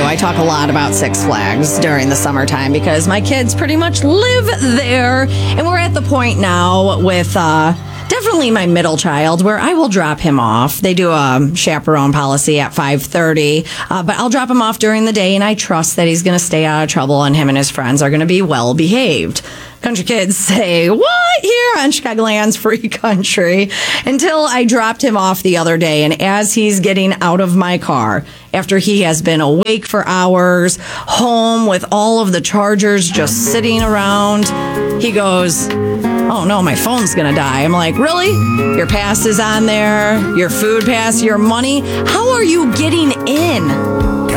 I talk a lot about Six Flags during the summertime because my kids pretty much live there. And we're at the point now with definitely my middle child where I will drop him off. They do a chaperone policy at 5:30, but I'll drop him off during the day, and I trust that he's going to stay out of trouble and him and his friends are going to be well behaved. Country kids say, what here on Chicagoland's free country? Until I dropped him off the other day, and as he's getting out of my car, after he has been awake for hours, home with all of the chargers just sitting around, he goes, oh no, my phone's gonna die. I'm like, really? Your pass is on there, your food pass, your money? How are you getting in?